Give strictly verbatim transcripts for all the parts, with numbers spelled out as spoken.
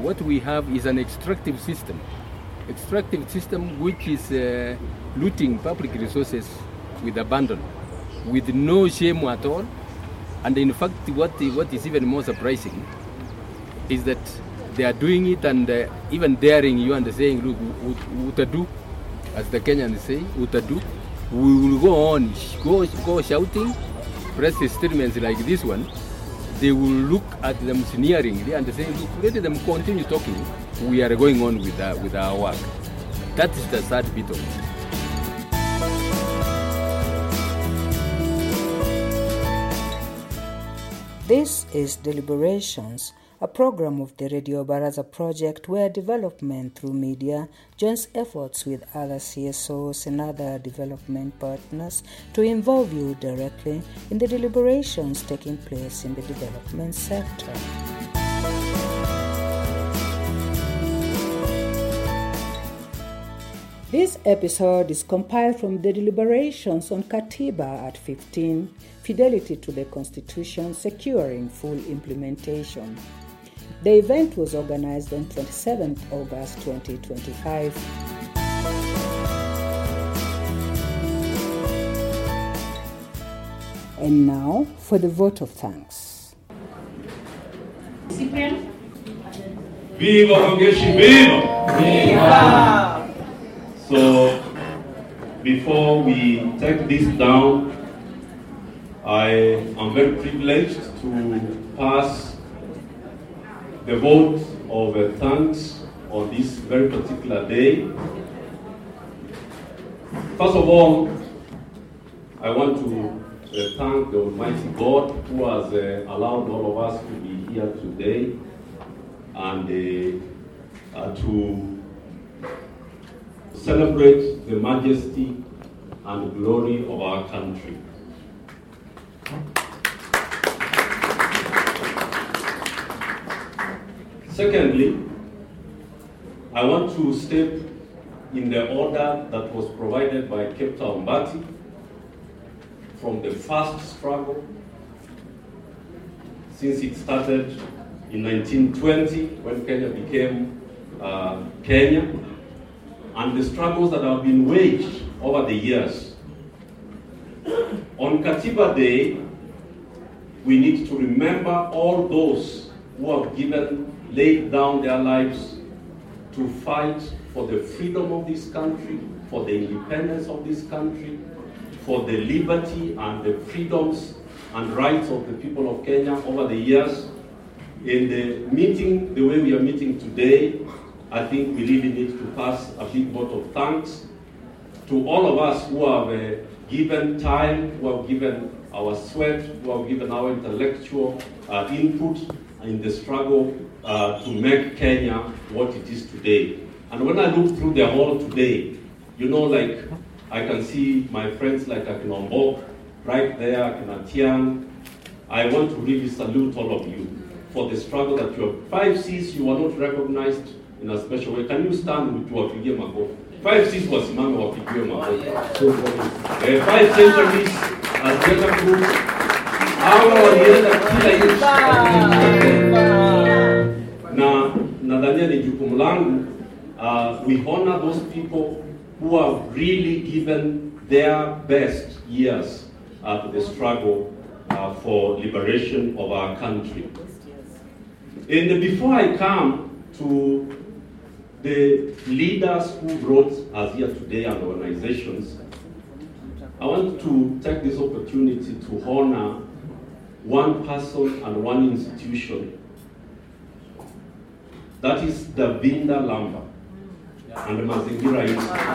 what we have is an extractive system. Extractive system which is uh, looting public resources with abandon, with no shame at all. And in fact, what, what is even more surprising is that they are doing it and uh, even daring you and saying, look, utadu, as the Kenyans say, utadu. We will go on, go, go shouting, press statements like this one. They will look at them sneeringly and say, look, let them continue talking. We are going on with our, with our work. That is the sad bit of it. This is Deliberations, a program of the Radio Baraza project where development through media joins efforts with other C S Os and other development partners to involve you directly in the deliberations taking place in the development sector. This episode is compiled from the deliberations on Katiba at fifteen, Fidelity to the Constitution, Securing Full Implementation. The event was organized on twenty-seventh August twenty twenty-five. And now for the vote of thanks. Cyprian? Viva Wangeshi, viva! Viva! So, before we take this down, I am very privileged to pass the vote of uh, thanks on this very particular day. First of all, I want to uh, thank the Almighty God who has uh, allowed all of us to be here today and uh, uh, to celebrate the majesty and glory of our country. Secondly, I want to step in the order that was provided by Kepta Ombati from the first struggle since it started in nineteen twenty when Kenya became uh, Kenya, and the struggles that have been waged over the years. On Katiba Day, we need to remember all those who have given, laid down their lives to fight for the freedom of this country, for the independence of this country, for the liberty and the freedoms and rights of the people of Kenya over the years. In the meeting, the way we are meeting today, I think we really need to pass a big vote of thanks to all of us who have uh, given time, who have given our sweat, who have given our intellectual uh, input in the struggle uh, to make Kenya what it is today. And when I look through the hall today, you know, like I can see my friends like Akinombok right there, Akinatian. I want to really salute all of you for the struggle that you have. Five C's, you are not recognized in a special way. Can you stand to wapigie makofi? Five C's wasimame wapigie makofi. So, uh, five centuries as better groups. Hawa walienda kila nchi. Na nadhania ni jukumu langu. Uh, we honor those people who have really given their best years uh, to the struggle uh, for liberation of our country. And before I come to the leaders who brought us here today and organizations, I want to take this opportunity to honor one person and one institution. That is Davinda Lamba and Mazingira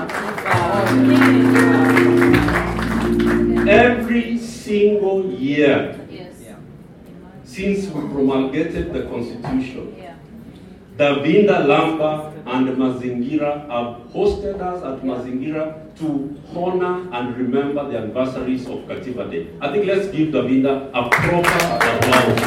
Institute. Every single year since we promulgated the Constitution, Davinda Lamba and Mazingira have hosted us at Mazingira to honor and remember the anniversaries of Katiba Day. I think let's give Davinda a proper applause.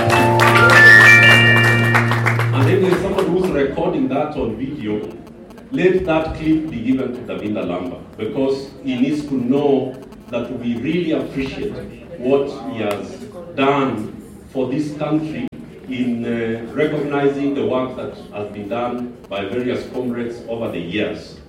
And then there's someone who's recording that on video. Let that clip be given to Davinda Lamba because he needs to know that we really appreciate what he has done for this country in uh, recognizing the work that has been done by various comrades over the years.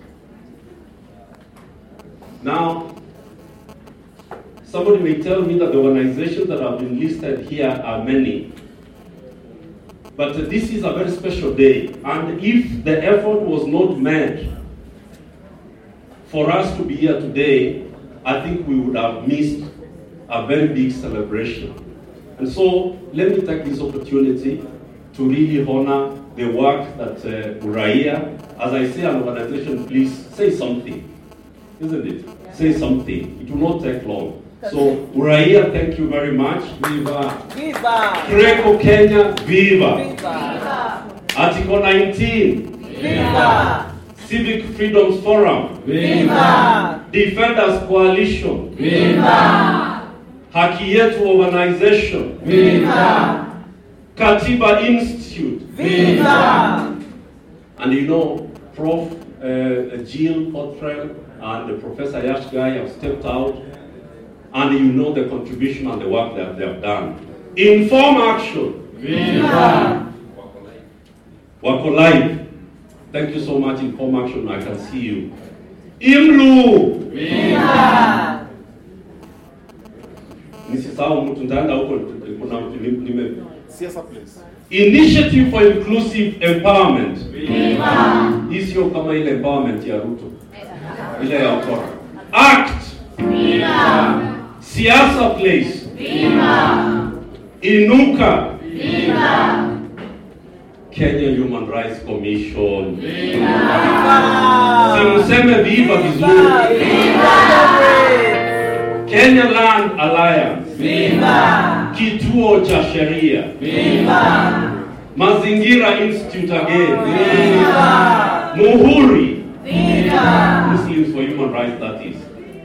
Now, somebody may tell me that the organizations that have been listed here are many, but uh, this is a very special day, and if the effort was not made for us to be here today, I think we would have missed a very big celebration. And so, let me take this opportunity to really honor the work that uh, Uraia, as I say an organization, please say something, isn't it? Yeah. Say something. It will not take long. So, Uraia, thank you very much. Viva! Viva! Creco Kenya, viva! Viva! Article nineteen. Viva! Civic Freedoms Forum. Viva! Defenders Coalition. Viva! Haki Yetu Organization. Viva! Katiba Institute. Viva! And you know, Professor Uh, Jill Cottrell and Professor Yash Guy have stepped out, and you know the contribution and the work that they have done. Inform Action. Viva! Wako Live. Thank you so much, Inform Action. I can see you. Imlu. Viva! Nisisahau mtu ndanda huko kuna nime Siasa place. Initiative for Inclusive Empowerment. Viva! Hii sio kama ile empowerment ya Ruto. Ile ya Okora. Act. Viva! Siasa place. Viva! Inuka. Viva! Kenya Human Rights Commission. Viva! Simseme viva vizuri. Viva! Kenya Land Alliance. Viva! Kituo cha Sheria. Viva! Mazingira Institute again. Viva! Muhuri. Viva! Muslims for Human Rights, that is.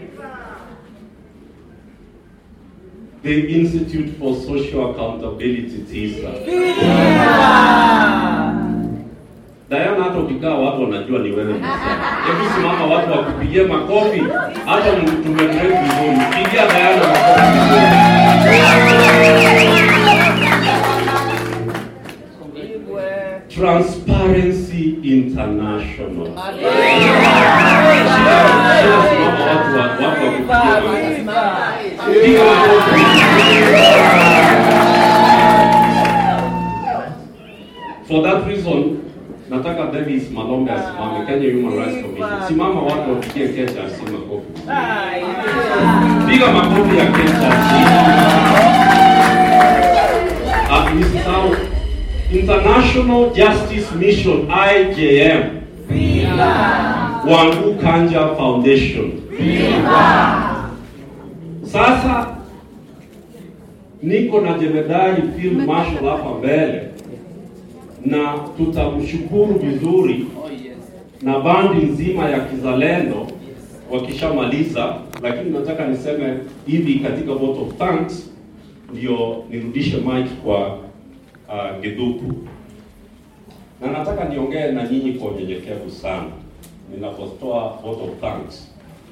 The Institute for Social Accountability, TISA. Viva! Diana, hata ukikaa watu wanajua ni wewe. Hebu simama watu wakupigie makofi. Hata tumemrefu vizuri. Pigia Diana makofi. Transparency International. For that reason, nataka Davis Malombe asimame, Kenya Human Rights Commission. Simama watu wapigie Kenya asima kofi. Piga makofi ya Kenya. Ah, nisisahau International Justice Mission I J M. Viva! Wangu Kanja Foundation. Viva! Sasa niko na Jemedari Field Marshal hapa mbele na tutamshukuru vizuri na bandi nzima ya kizalendo wakishamaliza, lakini nataka niseme hivi katika vote of thanks ndio nirudishe mic kwa uh, Geduku. Na nataka niongee na nyinyi kwa unyenyekevu sana ninapotoa vote of thanks.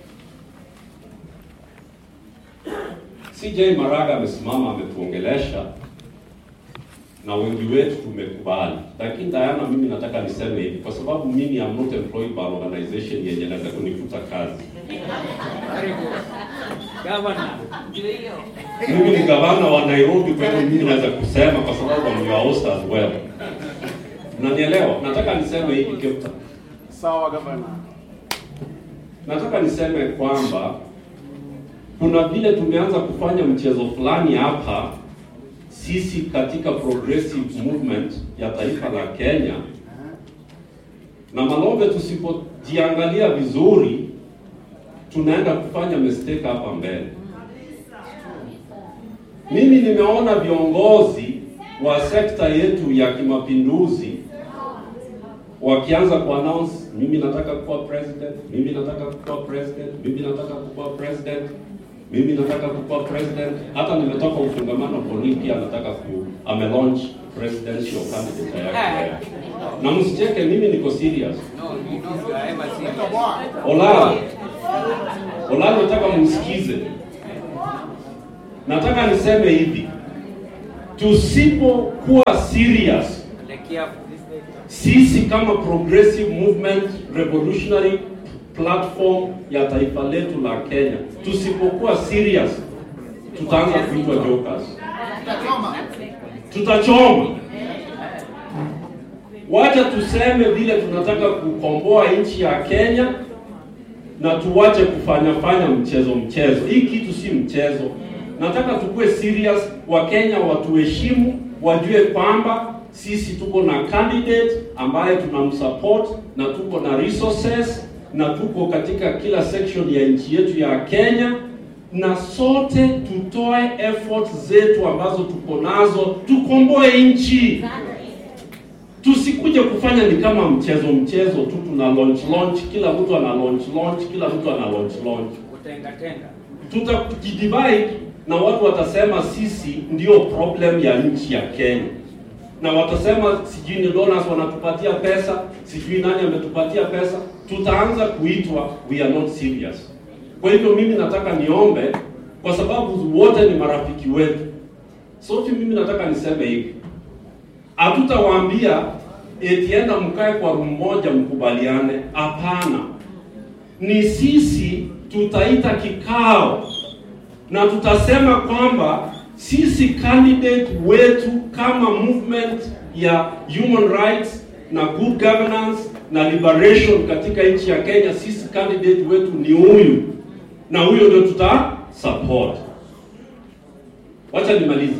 C J Maraga amesimama ametuongelesha na wengi wetu tumekubali. Lakini Diana, mimi nataka niseme hivi kwa sababu mimi am not employed by organization yenye inaweza kunifuta kazi. Governor. Mimi ni gavana wa Nairobi, kwa hiyo mimi naweza kusema kwa sababu I'm your host as well. Unanielewa? Nataka niseme hivi Captain. Sawa gavana. Nataka niseme kwamba kuna vile tumeanza kufanya mchezo fulani hapa sisi katika progressive movement ya taifa la Kenya, na Malombe, tusipojiangalia vizuri tunaenda kufanya mistake hapa mbele. Mimi nimeona viongozi wa sekta yetu ya kimapinduzi wakianza kuannounce, mimi nataka kuwa president, mimi nataka kuwa president, mimi nataka kuwa president, mimi nataka kuwa president. Hata nimetoka ufungamano polisi pia nataka ku ame launch presidential candidate yake. Na msicheke, mimi niko serious. No, you know you are ever serious. Ola. Ola, nataka msikize. Nataka niseme hivi. tusipokuwa serious, sisi kama progressive movement, revolutionary platform ya taifa letu la Kenya, tusipokuwa serious, tutaanza kuitwa jokers. Tutachoma. Wacha tuseme vile tunataka kukomboa nchi ya Kenya, na tuwache kufanya fanya mchezo mchezo. Hii kitu si mchezo. Nataka tukue serious, wa Kenya watuheshimu, wajue kwamba sisi tuko na candidate ambaye tunamsupport, na tuko na resources, na tuko katika kila section ya nchi yetu ya Kenya, na sote tutoe efforts zetu ambazo tuko nazo tukomboe nchi. Tusikuje kufanya ni kama mchezo mchezo tu, tuna launch launch, kila mtu ana launch launch, kila mtu ana launch launch. Utenga tenga. Tutakujidivide na watu watasema sisi ndio problem ya nchi ya Kenya. Na watasema sijui ni donors wanatupatia pesa, sijui nani ametupatia pesa. Tutaanza kuitwa we are not serious. Kwa hivyo mimi nataka niombe, kwa sababu wote ni marafiki wetu. Sote mimi nataka niseme hivi. Hatutawaambia etienda mkae kwa room moja mkubaliane. Hapana. Ni sisi tutaita kikao na tutasema kwamba sisi candidate wetu kama movement ya human rights na good governance na liberation katika nchi ya Kenya, sisi candidate wetu ni huyu, na huyo ndio tuta support. Wacha nimalize.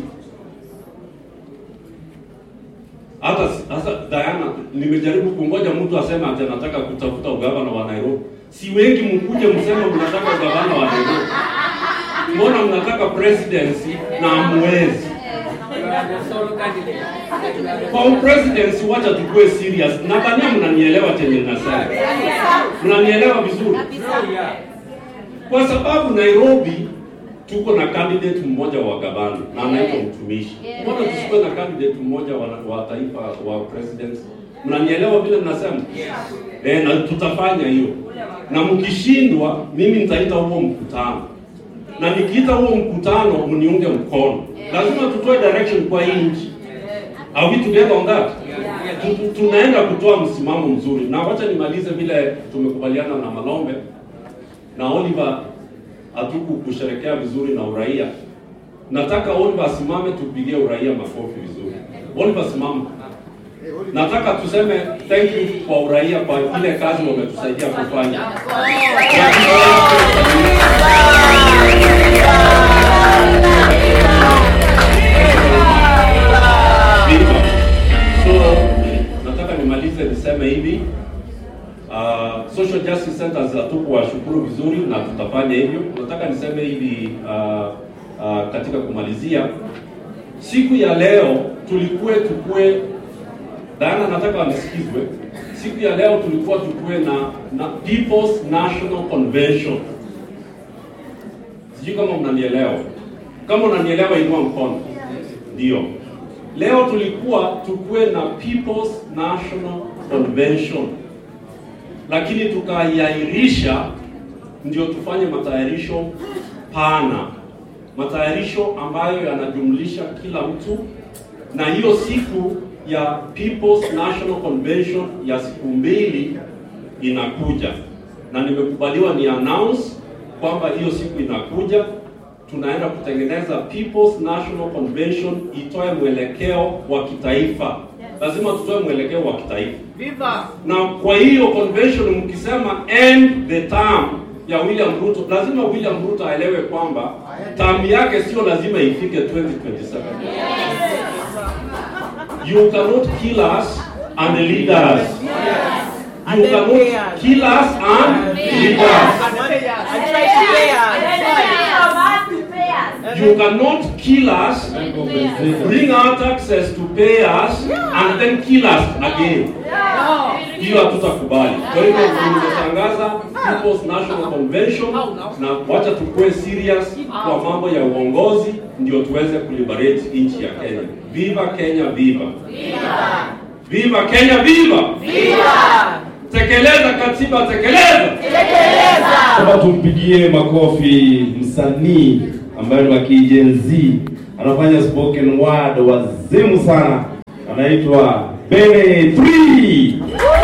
Hata hasa Diana, nimejaribu kungoja mtu aseme ati anataka kutafuta ugavana wa Nairobi. Si wengi mkuje mseme mnataka ugavana wa Nairobi. Mbona mnataka presidency na amwezi? Kwa presidency wacha tukue serious. Nadhani mnanielewa chenye ninasema. Mnanielewa vizuri. Kwa sababu Nairobi tuko na candidate mmoja wa gavana na anaitwa Mtumishi. Mbona tusikuwe na candidate mmoja wa, wa taifa wa president? Mnanielewa vile ninasema? Eh, na tutafanya hiyo. Na mkishindwa mimi nitaita huo mkutano. Na nikiita huo mkutano mniunge mkono. Lazima tutoe direction kwa hii nchi. Are we together on that? Tunaenda kutoa msimamo mzuri. Na wacha nimalize vile tumekubaliana na Malombe na Oliver, hatuku kusherekea vizuri na uraia. Nataka Oliver simame tupigie uraia makofi vizuri. Oliver simama. Nataka tuseme thank you kwa uraia kwa ile kazi wametusaidia kufanya. So nataka nimalize niseme hivi. Uh, social justice centers hatukuwashukuru vizuri na tutafanya hivyo. Nataka niseme hivi uh, uh, katika kumalizia, siku ya leo tulikuwe tukue Diana, nataka wanisikizwe. Siku ya leo tulikuwa tukue na, na People's National Convention. Sijui kama mnanielewa. Kama unanielewa inua mkono. Ndio. Leo tulikuwa tukue na People's National Convention. Lakini tukaiahirisha ndio tufanye matayarisho pana. Matayarisho ambayo yanajumlisha kila mtu, na hiyo siku ya People's National Convention ya siku mbili inakuja. Na nimekubaliwa ni announce kwamba hiyo siku inakuja. Tunaenda kutengeneza People's National Convention itoe mwelekeo wa kitaifa. Lazima tutoe mwelekeo wa kitaifa. Viva! Na kwa hiyo convention mkisema end the term ya William Ruto, lazima William Ruto aelewe kwamba term yake sio lazima ifike twenty twenty-seven. Yes. You cannot kill us and lead us. Yes. You and cannot kill us and lead us. And try to pay us. You cannot kill us, bring our taxes to pay us, and then kill us again. Hiyo hatutakubali. Kwa hivyo tunatangaza People's National Convention, na wacha tukue serious kwa mambo ya uongozi ndio tuweze kuliberate nchi ya Kenya. Viva Kenya, viva! Viva! Viva Kenya, viva! Viva! Tekeleza katiba, tekeleza! Tekeleza! Kama tumpigie makofi msanii ambaye ni wa Gen Z anafanya spoken word wazimu sana, anaitwa Bene three.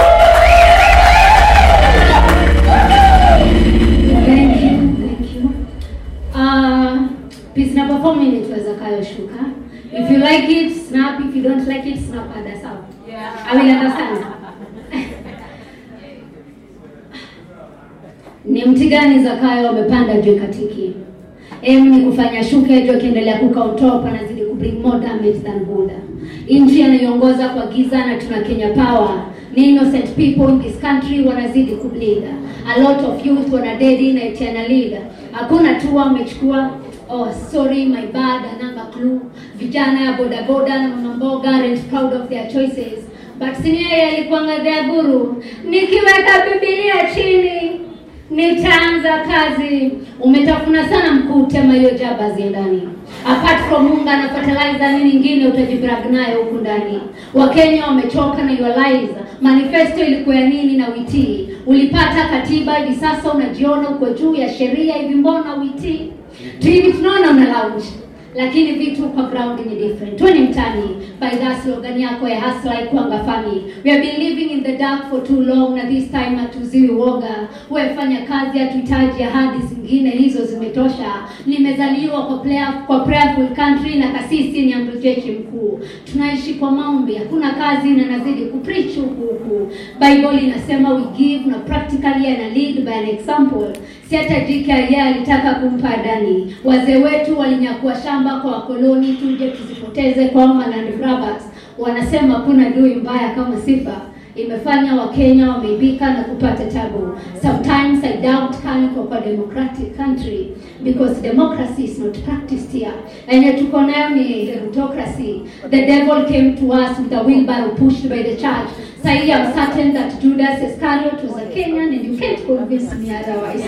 Thank you, thank you. Uh, piece number four minutes was Zakayo Shuka. If you like it, snap. If you don't like it, snap others out. Yeah. I will understand. Ni mti gani Zakayo wamepanda juu katiki? Emu ni kufanya shuke juu akiendelea kuka on top, anazidi kubring more damage than Buddha. Inchi anaiongoza kwa giza na tuna Kenya power. Ni innocent people in this country wanazidi kubleed. A lot of youth wana dead na etiana leader. Hakuna tu wamechukua, oh sorry my bad, ananga clue. Vijana ya boda boda na mama mboga aren't proud of their choices. But sini yeye alikuwa ngadhia guru. Nikiweka Biblia chini nitaanza kazi. Umetafuna sana mkuu, tema hiyo jaba ziendani. Apart from unga na fertilizer, nini nyingine utajibrag nayo huku ndani? Wakenya wamechoka na your lies. Manifesto ilikuwa ya nini na witi? Ulipata katiba hivi sasa unajiona uko juu ya sheria, hivi mbona witi? Hivi tunaona una lounge, lakini vitu kwa ground ni different. Tweni mtani, by that slogan yako ya hustle ikuanga funny. We have been living in the dark for too long, na this time hatuziwi woga. Wewe fanya kazi, hatuhitaji ahadi zingine, hizo zimetosha. Nimezaliwa kwa player, kwa prayerful country na kasisi ni amri jeshi mkuu. Tunaishi kwa maombi, hakuna kazi na nazidi kupreach huku huku. Bible inasema we give, na practically ana lead by an example. Si hata jike yeye alitaka kumpa Adani. Wazee wetu walinyakua shamba kwa wakoloni, tuje tuzipoteze kwa land grabbers. Wanasema kuna dui mbaya kama sifa imefanya Wakenya wameibika na kupata tabu. Sometimes I doubt kani kwa democratic country, because democracy is not practiced here. And tuko nayo ni autocracy. The devil came to us with a wheelbarrow pushed by the church. So I am certain that Judas Iscariot was a Kenyan, and you can't convince me otherwise.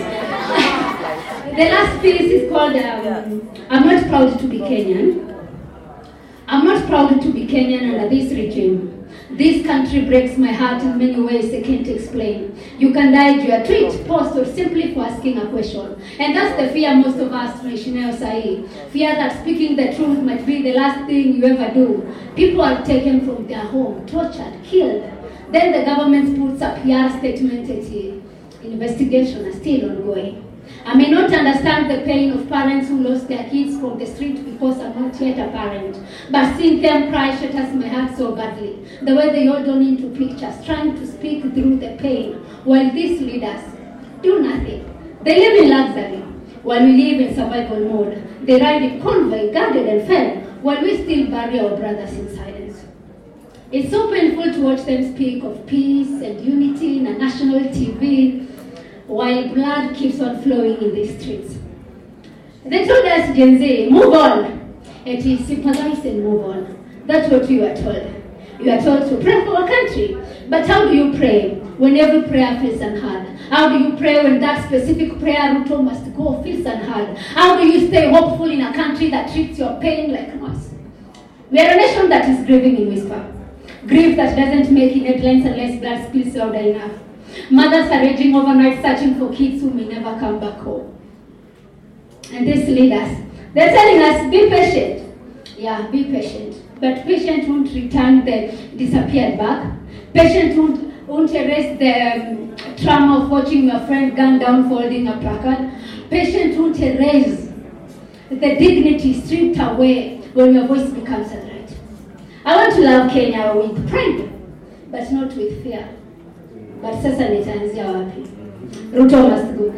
The last piece is called um, I'm not proud to be Kenyan. I'm not proud to be Kenyan under this regime. This country breaks my heart in many ways I can't explain. You can die to a tweet, post, or simply for asking a question. And that's the fear most of us tunaishi sahi. Fear that speaking the truth might be the last thing you ever do. People are taken from their home, tortured, killed. Then the government puts a P R statement that investigation is still ongoing. I may not understand the pain of parents who lost their kids from the street because I'm not yet a parent. But seeing them cry shatters my heart so badly. The way they hold on into pictures, trying to speak through the pain, while these leaders do nothing. They live in luxury, while we live in survival mode. They ride in convoy, guarded and fed, while we still bury our brothers in silence. It's so painful to watch them speak of peace and unity in a national T V, while blood keeps on flowing in the streets. They told us, Gen Z, move on. It is sympathize and move on. That's what we were told. You are told to pray for our country. But how do you pray when every prayer feels unheard? How do you pray when that specific prayer Ruto must go feels unheard? How do you stay hopeful in a country that treats your pain like noise? We are a nation that is grieving in whisper. Grief that doesn't make it headlines unless blood spills louder enough. Mothers are raging overnight searching for kids who may never come back home. And these leaders, they're telling us, be patient. Yeah, be patient. But patient won't return the disappeared back. Patient won't, won't erase the um, trauma of watching your friend gunned down folding a placard. Patient won't erase the dignity stripped away when your voice becomes a threat. I want to love Kenya with pride, but not with fear. But sasa nitaanzia wapi? Ruto must go.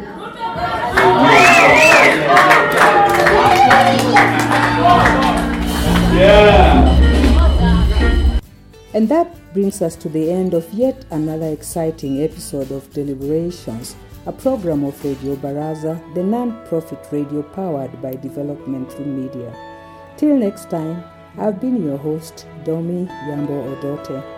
Yeah. And that brings us to the end of yet another exciting episode of Deliberations, a program of Radio Baraza, the non-profit radio powered by Development Through Media. Till next time, I've been your host, Domi Yambo Odote.